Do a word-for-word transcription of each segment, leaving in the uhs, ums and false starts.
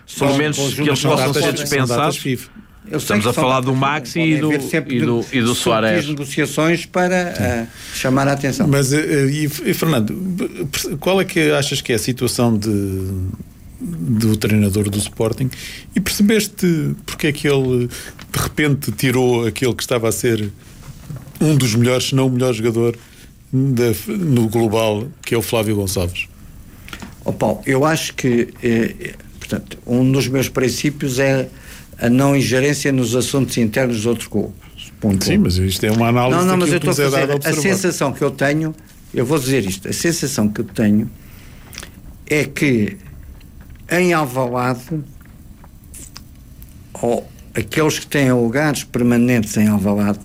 pelo menos que eles possam ser dispensados. Estamos a falar do Maxi e do, e do, e do Suárez. Negociações para uh, chamar a atenção. Mas, uh, e, e Fernando, qual é que achas que é a situação de, do treinador do Sporting? E percebeste porque é que ele de repente tirou aquele que estava a ser um dos melhores, se não o melhor jogador da, no global, que é o Flávio Gonçalves? Oh, Paulo, eu acho que eh, portanto, um dos meus princípios é a não ingerência nos assuntos internos dos outros clubes. Ponto. Sim, mas isto é uma análise. Não, não, mas eu estou a fazer, a sensação que eu tenho, eu vou dizer isto, a sensação que eu tenho é que em Alvalade, ou aqueles que têm lugares permanentes em Alvalade,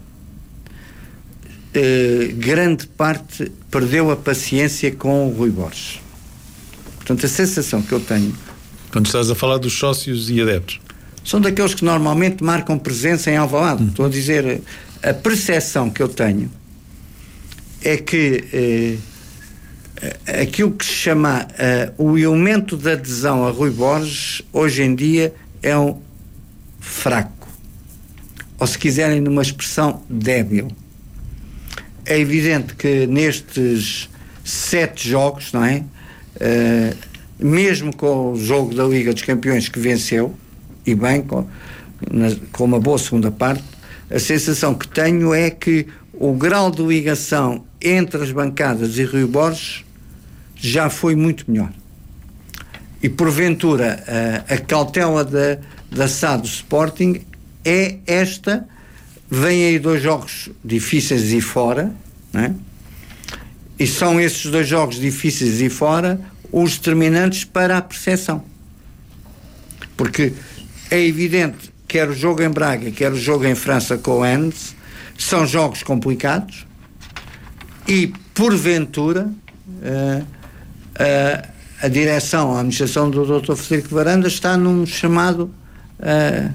eh, grande parte perdeu a paciência com o Rui Borges. Portanto, a sensação que eu tenho... Quando estás a falar dos sócios e adeptos? São daqueles que normalmente marcam presença em Alvalade. Hum. Estou a dizer, a percepção que eu tenho é que eh, aquilo que se chama eh, o elemento de adesão a Rui Borges, hoje em dia, é um fraco. Ou, se quiserem, numa expressão, débil. É evidente que nestes sete jogos, não é? Uh, mesmo com o jogo da Liga dos Campeões que venceu, e bem, com, na, com uma boa segunda parte, a sensação que tenho é que o grau de ligação entre as bancadas e Rui Borges já foi muito melhor. E porventura a, a cautela da, da S A D do Sporting é esta. Vêm aí dois jogos difíceis e fora, não é? E são esses dois jogos difíceis e fora os determinantes para a percepção. Porque é evidente, quer o jogo em Braga, quer o jogo em França com o Enns, são jogos complicados e, porventura, uh, uh, a direção, a administração do doutor Frederico Varanda está num chamado... Uh,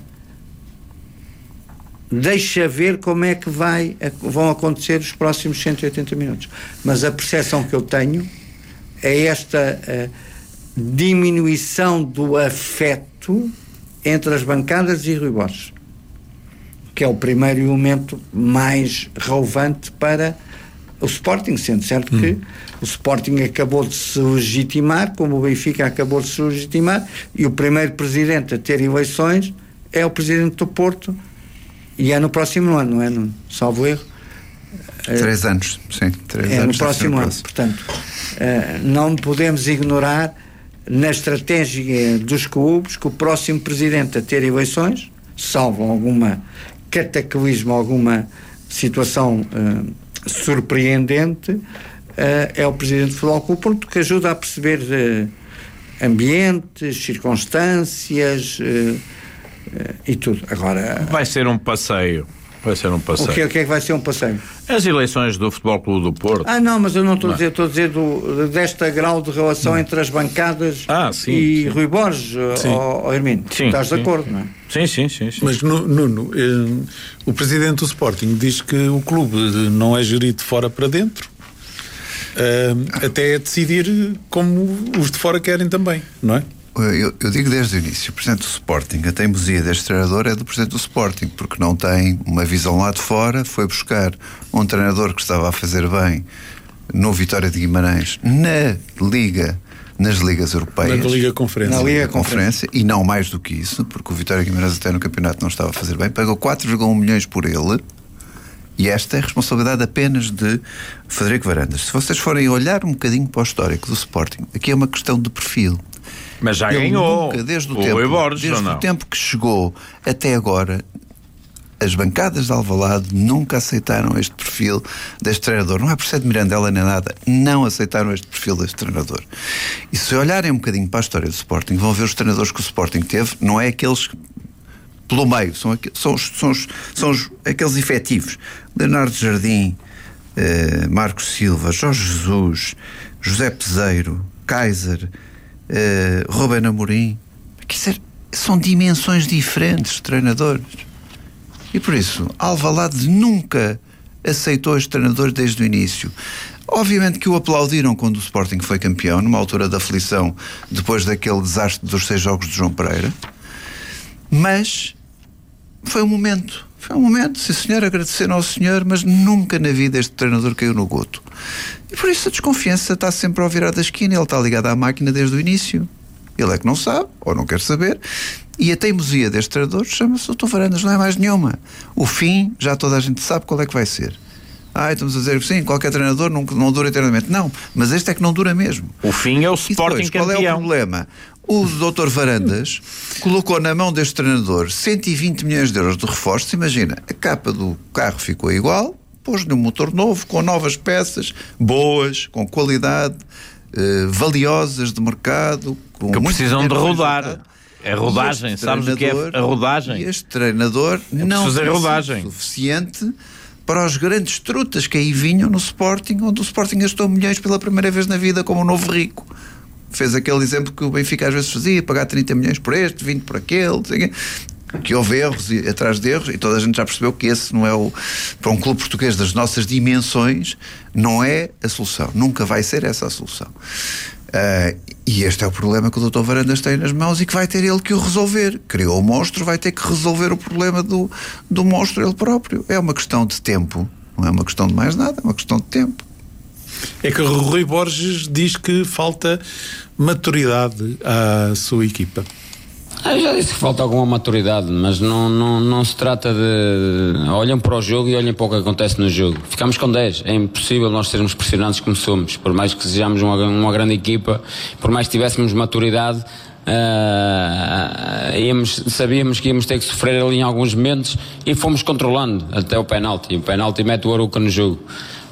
deixa ver como é que vai, vão acontecer os próximos cento e oitenta minutos. Mas a percepção que eu tenho é esta uh, diminuição do afeto entre as bancadas e Rui Borges, que é o primeiro elemento mais relevante para o Sporting, sendo certo hum. que o Sporting acabou de se legitimar, como o Benfica acabou de se legitimar, e o primeiro presidente a ter eleições é o presidente do Porto. E é no próximo ano, não é? No, salvo erro. Três anos, sim. Três é anos no próximo ano. Próximo. Portanto, uh, não podemos ignorar na estratégia dos clubes que o próximo presidente a ter eleições, salvo alguma cataclismo, alguma situação uh, surpreendente, uh, é o presidente do Futebol Clube Porto, que ajuda a perceber uh, ambientes, circunstâncias... Uh, Uh, e tudo. Agora vai ser um passeio. Vai ser um passeio. O que, o que é que vai ser um passeio? As eleições do Futebol Clube do Porto. Ah, não, mas eu não estou a dizer, estou a dizer do, desta grau de relação não. entre as bancadas ah, sim, e sim. Rui Borges, ou, ou Hermínio. Sim, estás sim. de acordo, não é? Sim, sim, sim. sim. Mas, Nuno, eh, o presidente do Sporting diz que o clube não é gerido de fora para dentro, eh, até decidir como os de fora querem também, não é? Eu, eu digo desde o início, o Presidente do Sporting, a teimosia deste treinador é do Presidente do Sporting, porque não tem uma visão lá de fora, foi buscar um treinador que estava a fazer bem no Vitória de Guimarães, na Liga, nas Ligas Europeias. Na Liga Conferência. Na Liga Conferência, e não mais do que isso, porque o Vitória de Guimarães até no campeonato não estava a fazer bem, pagou quatro vírgula um milhões por ele, e esta é a responsabilidade apenas de Frederico Varandas. Se vocês forem olhar um bocadinho para o histórico do Sporting, aqui é uma questão de perfil. Mas já Ele ganhou nunca, desde o, o tempo, Borges, desde o tempo que chegou até agora, as bancadas de Alvalade nunca aceitaram este perfil deste treinador. Não é por ser de Mirandela nem nada, não aceitaram este perfil deste treinador. E se olharem um bocadinho para a história do Sporting, vão ver os treinadores que o Sporting teve, não é aqueles pelo meio, são, aqu- são, os, são, os, são os, aqueles efetivos. Leonardo Jardim, eh, Marcos Silva, Jorge Jesus, José Peseiro, Kaiser, Uh, Ruben Amorim, quer dizer, são dimensões diferentes de treinadores, e por isso Alvalade nunca aceitou este treinador desde o início. Obviamente que o aplaudiram quando o Sporting foi campeão, numa altura da aflição, depois daquele desastre dos seis jogos de João Pereira. Mas foi um momento, foi um momento, sim senhor, agradecer ao senhor, mas nunca na vida este treinador caiu no goto. E por isso a desconfiança está sempre ao virar da esquina, ele está ligado à máquina desde o início. Ele é que não sabe, ou não quer saber, e a teimosia deste treinador chama-se doutor Varandas, não é mais nenhuma. O fim, já toda a gente sabe qual é que vai ser. Ah, estamos a dizer que sim, qualquer treinador não, não dura eternamente. Não, mas este é que não dura mesmo. O fim é o Sporting campeão. Qual é o problema? O doutor Varandas colocou na mão deste treinador cento e vinte milhões de euros de reforços. Imagina, a capa do carro ficou igual, pôs-lhe um motor novo, com novas peças, boas, com qualidade, eh, valiosas de mercado, com que precisam de rodar. É rodagem, sabes o que é a rodagem? E este treinador é não fazer rodagem suficiente para os grandes trutas que aí vinham no Sporting, onde o Sporting gastou milhões pela primeira vez na vida como um novo rico. Fez aquele exemplo que o Benfica às vezes fazia, pagar trinta milhões por este, vinte por aquele, que houve erros e, atrás de erros, e toda a gente já percebeu que esse não é o, para um clube português das nossas dimensões, não é a solução, nunca vai ser essa a solução. Uh, e este é o problema que o doutor Varandas tem nas mãos e que vai ter ele que o resolver. Criou o monstro, vai ter que resolver o problema do, do monstro ele próprio. É uma questão de tempo, não é uma questão de mais nada, é uma questão de tempo. É que o Rui Borges diz que falta maturidade à sua equipa. Eu já disse que falta alguma maturidade, mas não, não, não se trata de... Olhem para o jogo e olhem para o que acontece no jogo. Ficamos com dez. É impossível nós sermos pressionantes como somos. Por mais que sejamos uma, uma grande equipa, por mais que tivéssemos maturidade, uh, íamos, sabíamos que íamos ter que sofrer ali em alguns momentos e fomos controlando até o penalti. O penalti mete o Arouca no jogo.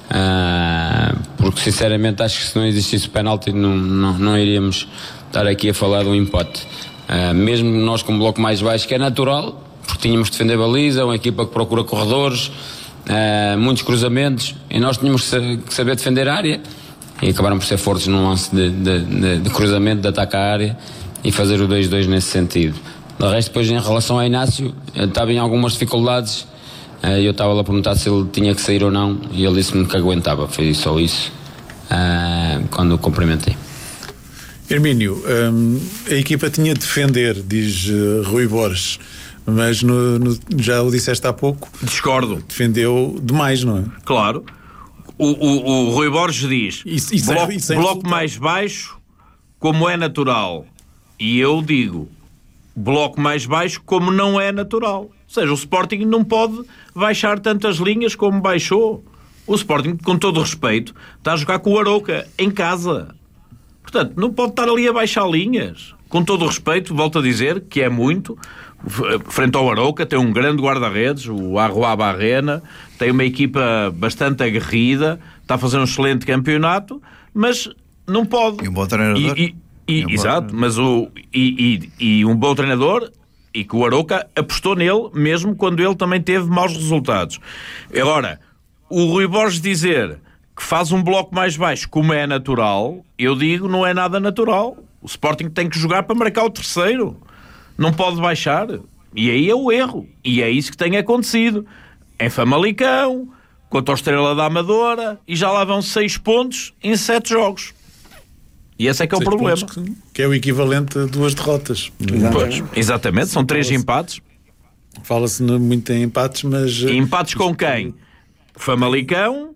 Uh, porque sinceramente acho que se não existisse o penalti não, não, não iríamos estar aqui a falar de um empate. Uh, mesmo nós com um bloco mais baixo, que é natural, porque tínhamos de defender baliza, uma equipa que procura corredores, uh, muitos cruzamentos, e nós tínhamos que saber defender a área, e acabaram por ser fortes num lance de, de, de, de cruzamento, de ataque à área, e fazer o dois dois nesse sentido. Do resto, depois em relação a Inácio, eu estava em algumas dificuldades, uh, eu estava a perguntar se ele tinha que sair ou não, e ele disse-me que aguentava, foi só isso, uh, quando o cumprimentei. Hermínio, hum, a equipa tinha de defender, diz uh, Rui Borges, mas no, no, já o disseste há pouco. Discordo. Defendeu demais, não é? Claro. O, o, o Rui Borges diz isso, isso bloco, é, isso é bloco resultado. mais baixo como é natural. E eu digo bloco mais baixo como não é natural. Ou seja, o Sporting não pode baixar tantas linhas como baixou. O Sporting, com todo o respeito, está a jogar com o Arouca em casa. Portanto, não pode estar ali a baixar linhas. Com todo o respeito, volto a dizer que é muito. Frente ao Arouca, tem um grande guarda-redes, o Arroa Barrena, tem uma equipa bastante aguerrida, está a fazer um excelente campeonato, mas não pode. E um bom treinador. E, e, e, um exato, bom... mas o, e, e, e um bom treinador, e que o Arouca apostou nele, mesmo quando ele também teve maus resultados. Agora, o Rui Borges dizer que faz um bloco mais baixo, como é natural, eu digo, não é nada natural. O Sporting tem que jogar para marcar o terceiro. Não pode baixar. E aí é o erro. E é isso que tem acontecido. Em Famalicão, contra a Estrela da Amadora, e já lá vão seis pontos em sete jogos. E esse é que é o problema. Que, que é o equivalente a duas derrotas. Pois, exatamente, são três Fala-se, empates. Fala-se muito em empates, mas... E empates com quem? Famalicão,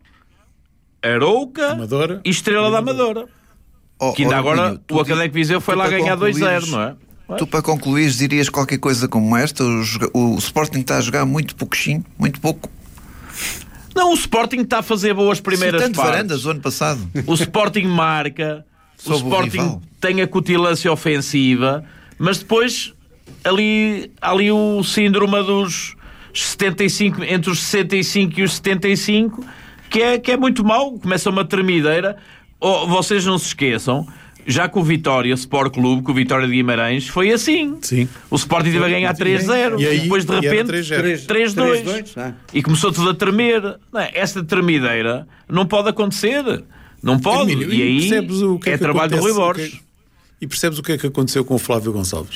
Arouca Amadora, e Estrela da Amadora. Oh, que ainda oh, agora Minho, o Académico Viseu foi lá ganhar dois zero, não é? Tu, para concluir, dirias qualquer coisa como esta? O, o Sporting está a jogar muito pouquinho, muito pouco. Não, o Sporting está a fazer boas primeiras Sim, tanto partes. Varandas o ano passado. O Sporting marca, o Sporting o tem a cutilância ofensiva, mas depois ali, ali o síndrome dos setenta e cinco, entre os sessenta e cinco e os setenta e cinco, que é, que é muito mau. Começa uma tremideira. Oh, vocês não se esqueçam, já com o Vitória Sport Clube, com o Vitória de Guimarães, foi assim. Sim. O Sporting teve a ganhar três zero e, aí, e depois de repente três dois. E começou tudo a tremer. Não é? Esta tremideira não pode acontecer. Não pode. Emílio, e aí o que é, é que trabalho acontece, do Rui Borges. Que é, e percebes o que é que aconteceu com o Flávio Gonçalves?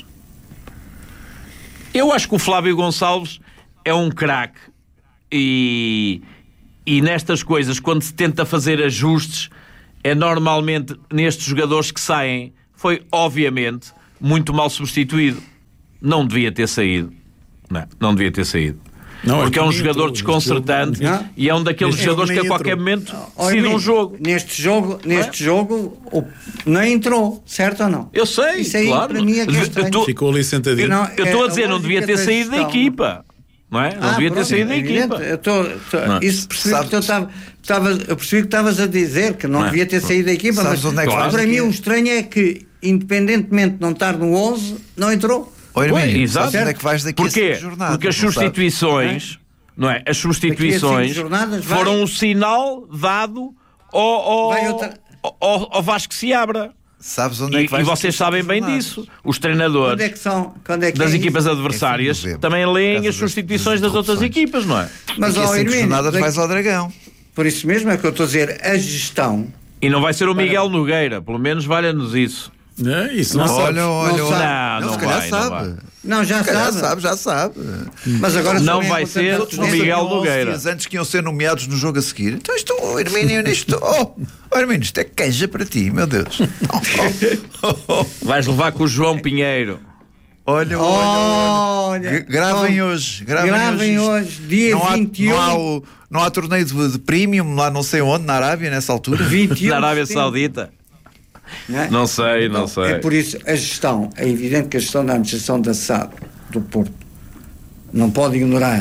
Eu acho que o Flávio Gonçalves é um craque e... e nestas coisas, quando se tenta fazer ajustes, é normalmente nestes jogadores que saem. Foi, obviamente, muito mal substituído. Não devia ter saído. Não, não devia ter saído. Não, porque é um jogador entrou, desconcertante jogo, e é um daqueles jogadores que a qualquer entrou. momento decide um jogo. Neste jogo, neste é? jogo o, não entrou, certo ou não? Eu sei, Isso aí, claro. Para mim é que é tô, Ficou ali sentadinho. Não, eu estou é, a dizer, não devia ter saído da equipa. Não é? Não ah, devia pronto, ter saído é da equipa. Eu tô, tô, isso percebi que eu, tava, tava, eu percebi que estavas a dizer que não, não devia ter saído da equipa, Sabes mas onde é que claro. Para mim o estranho é que, independentemente de não estar no onze, não entrou. Oi, Pois, amigo, exato. Onde é que vais daqui Porquê? a jornada? Porque as substituições, não é? As substituições jornadas, foram um sinal dado ao, ao, outra... ao, ao Vasco Seabra. Sabes onde é que e, e vocês sabem bem jornadas? disso. Os treinadores quando é que são, quando é que das é equipas isso? adversárias é também leem as substituições das, das outras equipas, não é? Mas ao Hermínio, jornadas daqui... vais ao Dragão. Por isso mesmo é que eu estou a dizer, a gestão. E não vai ser o Miguel Nogueira, pelo menos valha-nos isso. Não, isso não, não olha, olha, não, olha, não, não, não se calhar vai, sabe. Não, vai. não já sabe. sabe, já sabe. Mas agora não vai ser o Miguel Nogueira. Dias antes que iam ser nomeados no jogo a seguir. Então isto, o Hermínio, nisto. Oh, oh, Hermínio, isto é queijo para ti, meu Deus. Oh, oh, oh. Vais levar com o João Pinheiro. Olha, olha, olha. Gravem hoje. Gravem, gravem hoje, hoje, dia não há, vinte e um. Não há, o, não há torneio de, de premium lá não sei onde, na Arábia, nessa altura. vinte e um na Arábia Saudita. Não, é? não sei, não então, sei. É por isso, a gestão, é evidente que a gestão da administração da S A D do Porto não pode ignorar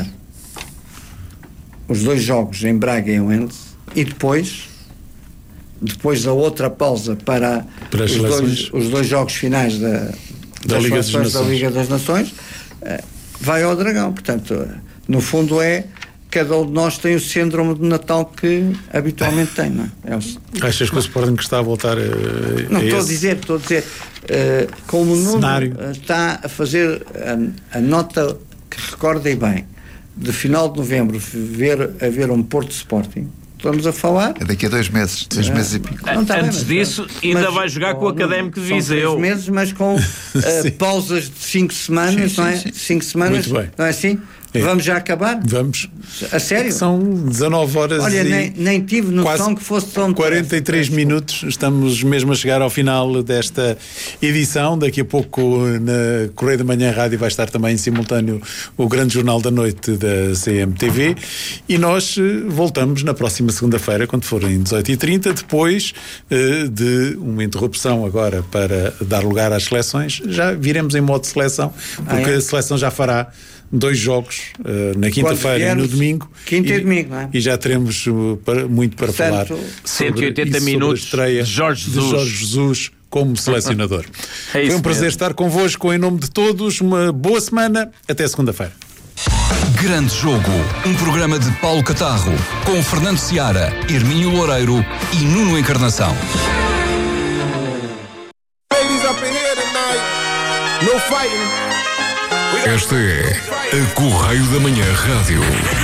os dois jogos em Braga e em Lens e depois, depois da outra pausa para, para os, dois, os dois jogos finais da, da, das Liga, das da Liga das Nações, vai ao Dragão. Portanto, no fundo é cada um de nós tem o síndrome de Natal que habitualmente tem, não é? é o... Achas que o Sporting está a voltar a, não, a estou a esse... dizer, estou a dizer uh, como o Nuno está a fazer a, a nota que recordem bem, de final de novembro ver, haver um Porto Sporting, estamos a falar é daqui a dois meses, dois uh, meses e pico. Não, tá Antes bem, disso mas, ainda mas, vai jogar oh, com o Académico de Viseu. São três meses, mas com uh, pausas de cinco semanas, sim, não é? Sim, sim. Cinco semanas, não é assim? É. Vamos já acabar? Vamos. A sério? São dezanove horas. Olha, e nem, nem tive noção que fosse tão. quarenta e três minutos. Estamos mesmo a chegar ao final desta edição. Daqui a pouco na Correio da Manhã Rádio vai estar também em simultâneo o Grande Jornal da Noite da C M T V. E nós voltamos na próxima segunda-feira, quando forem dezoito e trinta, depois uh, de uma interrupção agora para dar lugar às seleções. Já viremos em modo de seleção, porque ah, é? a seleção já fará dois jogos uh, na quinta-feira e no domingo. Quinta e, e domingo, não é? E já teremos uh, para, muito para Portanto, falar cento e oitenta minutos sobre a estreia de Jorge Jesus. de Jorge Jesus como selecionador. É Foi um prazer mesmo. estar convosco em nome de todos. Uma boa semana. Até segunda-feira. Grande Jogo, um programa de Paulo Catarro, com Fernando Seara, Hermínio Loureiro e Nuno Encarnação. Esta é a Correio da Manhã Rádio.